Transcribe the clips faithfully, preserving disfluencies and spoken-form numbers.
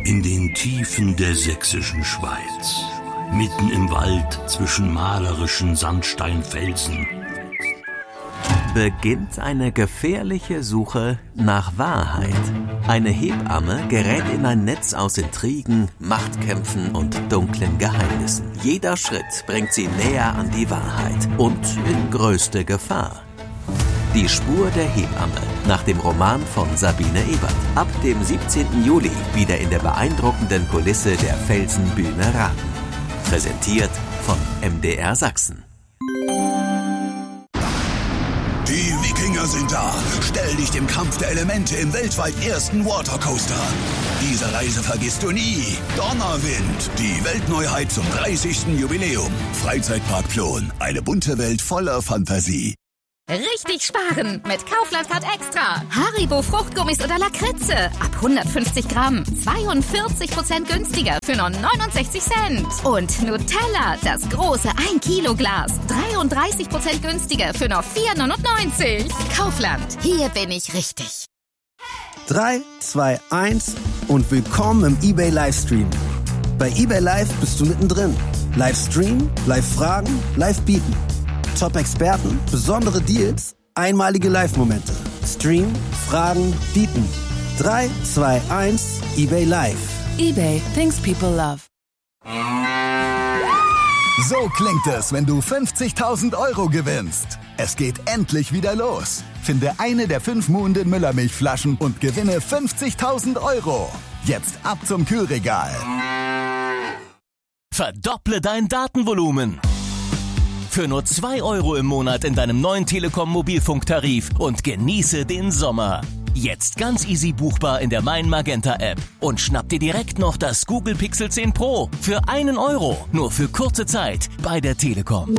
In den Tiefen der sächsischen Schweiz, mitten im Wald zwischen malerischen Sandsteinfelsen, beginnt eine gefährliche Suche nach Wahrheit. Eine Hebamme gerät in ein Netz aus Intrigen, Machtkämpfen und dunklen Geheimnissen. Jeder Schritt bringt sie näher an die Wahrheit und in größte Gefahr. Die Spur der Hebamme nach dem Roman von Sabine Ebert. Ab dem siebzehnten Juli wieder in der beeindruckenden Kulisse der Felsenbühne Raten. Präsentiert von M D R Sachsen. Die Wikinger sind da. Stell dich dem Kampf der Elemente im weltweit ersten Watercoaster an. Diese Reise vergisst du nie. Donnerwind, die Weltneuheit zum dreißigsten Jubiläum. Freizeitpark Plon, eine bunte Welt voller Fantasie. Richtig sparen mit Kaufland-Card Extra. Haribo Fruchtgummis oder Lakritze. Ab hundertfünfzig Gramm. zweiundvierzig Prozent günstiger für nur neunundsechzig Cent. Und Nutella, das große ein Kilo Glas. dreiunddreißig Prozent günstiger für nur vier neunundneunzig. Kaufland, hier bin ich richtig. drei, zwei, eins und willkommen im eBay Livestream. Bei eBay Live bist du mittendrin. Livestream, Live-Fragen, Live-Bieten. Top-Experten, besondere Deals, einmalige Live-Momente. Stream, Fragen, bieten. drei, zwei, eins, eBay Live. eBay, things people love. So klingt es, wenn du fünfzigtausend Euro gewinnst. Es geht endlich wieder los. Finde eine der fünf Muhnden Müllermilchflaschen und gewinne fünfzigtausend Euro. Jetzt ab zum Kühlregal. Verdopple dein Datenvolumen. Für nur zwei Euro im Monat in deinem neuen Telekom-Mobilfunktarif und genieße den Sommer. Jetzt ganz easy buchbar in der Mein Magenta App. Und schnapp dir direkt noch das Google Pixel zehn Pro für einen Euro. Nur für kurze Zeit bei der Telekom.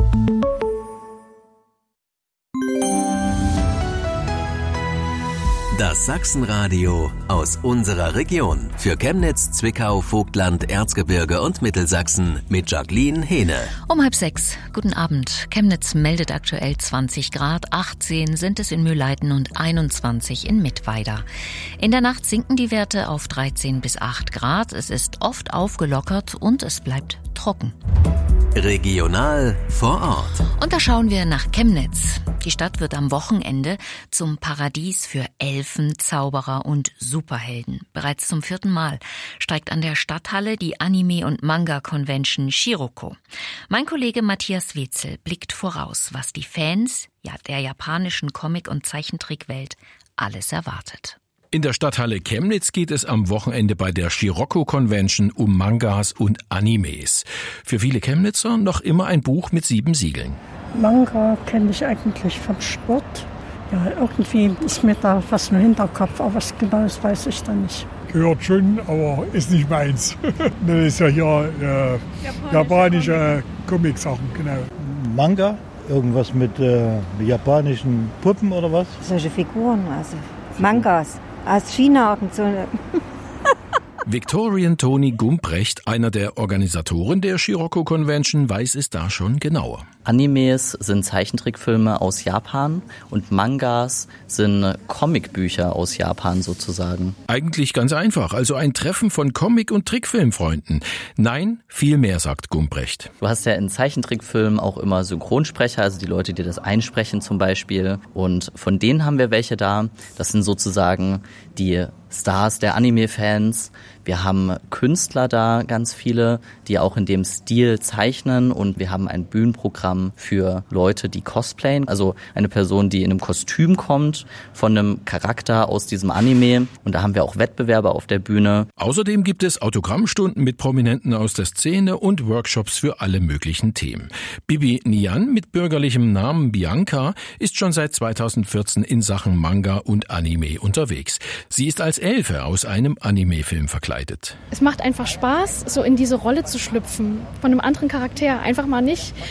Das Sachsenradio aus unserer Region. Für Chemnitz, Zwickau, Vogtland, Erzgebirge und Mittelsachsen mit Jacqueline Hehne. Um halb sechs. Guten Abend. Chemnitz meldet aktuell zwanzig Grad, achtzehn sind es in Mühlleiten und einundzwanzig in Mittweida. In der Nacht sinken die Werte auf dreizehn bis acht Grad. Es ist oft aufgelockert und es bleibt trocken. Regional vor Ort. Und da schauen wir nach Chemnitz. Die Stadt wird am Wochenende zum Paradies für Elfen, Zauberer und Superhelden. Bereits zum vierten Mal steigt an der Stadthalle die Anime- und Manga-Convention Shiroko. Mein Kollege Matthias Wetzel blickt voraus, was die Fans ja, der japanischen Comic- und Zeichentrickwelt alles erwartet. In der Stadthalle Chemnitz geht es am Wochenende bei der Shiroko Convention um Mangas und Animes. Für viele Chemnitzer noch immer ein Buch mit sieben Siegeln. Manga kenne ich eigentlich vom Sport. Ja, irgendwie ist mir da was im Hinterkopf, aber was genau ist, weiß ich da nicht. Gehört schon, aber ist nicht meins. Das ist ja hier äh, japanische Comic-Sachen, genau. Manga? Irgendwas mit äh, japanischen Puppen oder was? Solche Figuren, also Mangas. Aus China und so. Victorian Toni Gumprecht, einer der Organisatoren der Shiroko Convention, weiß es da schon genauer. Animes sind Zeichentrickfilme aus Japan und Mangas sind Comicbücher aus Japan sozusagen. Eigentlich ganz einfach, also ein Treffen von Comic- und Trickfilmfreunden. Nein, viel mehr, sagt Gumprecht. Du hast ja in Zeichentrickfilmen auch immer Synchronsprecher, also die Leute, die das einsprechen zum Beispiel. Und von denen haben wir welche da. Das sind sozusagen die Stars der Anime-Fans. Wir haben Künstler da, ganz viele, die auch in dem Stil zeichnen, und wir haben ein Bühnenprogramm für Leute, die cosplayen, also eine Person, die in einem Kostüm kommt von einem Charakter aus diesem Anime, und da haben wir auch Wettbewerbe auf der Bühne. Außerdem gibt es Autogrammstunden mit Prominenten aus der Szene und Workshops für alle möglichen Themen. Bibi Nian mit bürgerlichem Namen Bianca ist schon seit zweitausendvierzehn in Sachen Manga und Anime unterwegs. Sie ist als Elfe aus einem Anime-Film verkleidet. Es macht einfach Spaß, so in diese Rolle zu schlüpfen, von einem anderen Charakter. Einfach mal nicht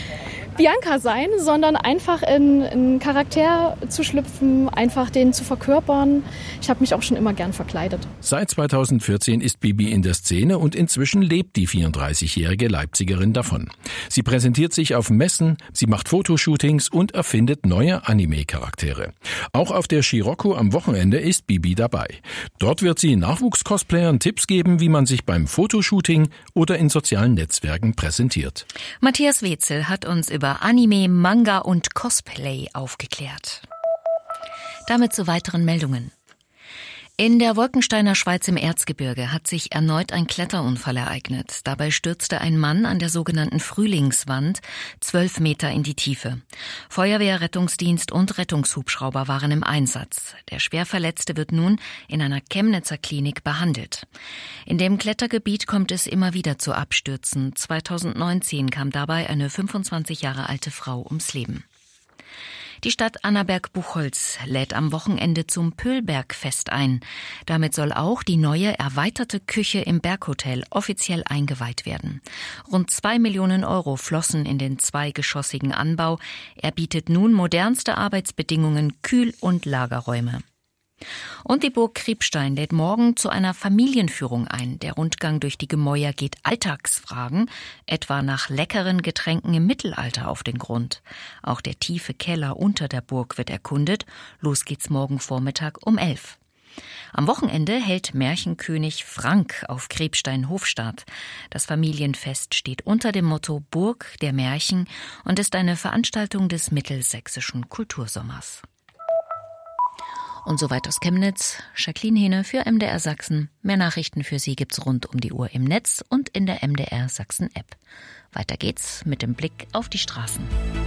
Bianca sein, sondern einfach in einen Charakter zu schlüpfen, einfach den zu verkörpern. Ich habe mich auch schon immer gern verkleidet. Seit zweitausendvierzehn ist Bibi in der Szene und inzwischen lebt die vierunddreißigjährige Leipzigerin davon. Sie präsentiert sich auf Messen, sie macht Fotoshootings und erfindet neue Anime-Charaktere. Auch auf der Scirocco am Wochenende ist Bibi dabei. Dort wird sie Nachwuchs-Cosplayern Tipps geben, wie man sich beim Fotoshooting oder in sozialen Netzwerken präsentiert. Matthias Wetzel hat uns über Anime, Manga und Cosplay aufgeklärt. Damit zu weiteren Meldungen. In der Wolkensteiner Schweiz im Erzgebirge hat sich erneut ein Kletterunfall ereignet. Dabei stürzte ein Mann an der sogenannten Frühlingswand zwölf Meter in die Tiefe. Feuerwehr, Rettungsdienst und Rettungshubschrauber waren im Einsatz. Der Schwerverletzte wird nun in einer Chemnitzer Klinik behandelt. In dem Klettergebiet kommt es immer wieder zu Abstürzen. zweitausendneunzehn kam dabei eine fünfundzwanzig Jahre alte Frau ums Leben. Die Stadt Annaberg-Buchholz lädt am Wochenende zum Pöhlbergfest ein. Damit soll auch die neue erweiterte Küche im Berghotel offiziell eingeweiht werden. Rund zwei Millionen Euro flossen in den zweigeschossigen Anbau. Er bietet nun modernste Arbeitsbedingungen, Kühl- und Lagerräume. Und die Burg Kriebstein lädt morgen zu einer Familienführung ein. Der Rundgang durch die Gemäuer geht Alltagsfragen, etwa nach leckeren Getränken im Mittelalter, auf den Grund. Auch der tiefe Keller unter der Burg wird erkundet. Los geht's morgen Vormittag um elf. Am Wochenende hält Märchenkönig Frank auf Kriebstein Hofstaat. Das Familienfest steht unter dem Motto Burg der Märchen und ist eine Veranstaltung des Mittelsächsischen Kultursommers. Und soweit aus Chemnitz, Jacqueline Hehne für M D R Sachsen. Mehr Nachrichten für Sie gibt's rund um die Uhr im Netz und in der M D R Sachsen App. Weiter geht's mit dem Blick auf die Straßen.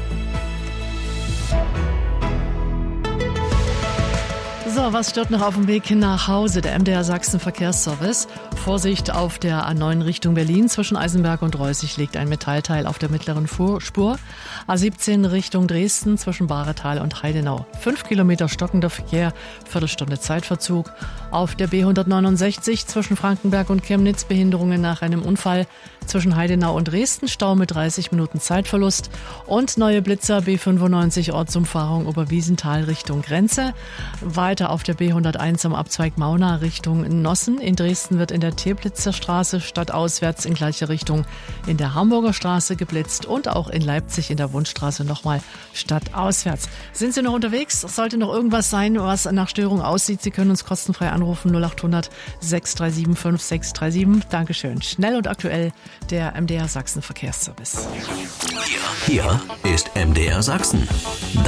So, was stört noch auf dem Weg nach Hause? Der M D R Sachsen Verkehrsservice. Vorsicht auf der A neun Richtung Berlin. Zwischen Eisenberg und Reußig liegt ein Metallteil auf der mittleren Spur. A siebzehn Richtung Dresden zwischen Bahretal und Heidenau. Fünf Kilometer stockender Verkehr, Viertelstunde Zeitverzug. Auf der B hundertneunundsechzig zwischen Frankenberg und Chemnitz Behinderungen nach einem Unfall. Zwischen Heidenau und Dresden Stau mit dreißig Minuten Zeitverlust. Und neue Blitzer B fünfundneunzig Ortsumfahrung Oberwiesenthal Richtung Grenze. Weiter auf der B hunderteins am Abzweig Mauna Richtung Nossen. In Dresden wird in der Teplitzer Straße stadtauswärts in gleiche Richtung in der Hamburger Straße geblitzt und auch in Leipzig in der Wundstraße nochmal stadtauswärts. Sind Sie noch unterwegs? Sollte noch irgendwas sein, was nach Störung aussieht? Sie können uns kostenfrei anrufen null acht hundert sechs drei sieben fünf sechs drei sieben. Dankeschön. Schnell und aktuell der M D R Sachsen Verkehrsservice. Hier, hier ist M D R Sachsen.